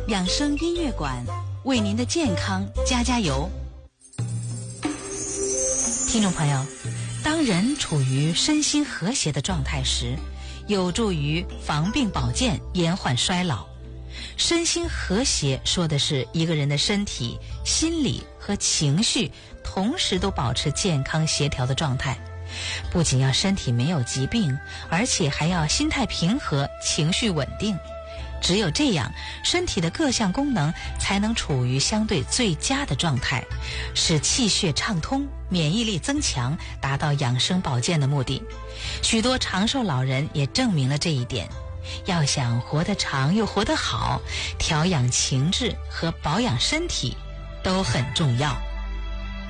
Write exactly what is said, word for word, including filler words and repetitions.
养生音乐馆为您的健康加加油。听众朋友，当人处于身心和谐的状态时，有助于防病保健，延缓衰老。身心和谐说的是一个人的身体、心理和情绪同时都保持健康协调的状态。不仅要身体没有疾病，而且还要心态平和，情绪稳定。只有这样，身体的各项功能才能处于相对最佳的状态，使气血畅通，免疫力增强，达到养生保健的目的。许多长寿老人也证明了这一点。要想活得长又活得好，调养情志和保养身体都很重要。